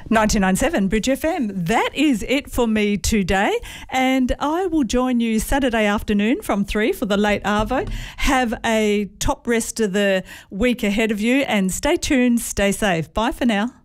99.7 Bridge FM. That is it for me today, and I will join you Saturday afternoon from 3 for the late Arvo. Have a top rest of the week ahead of you, and stay tuned, stay safe. Bye for now.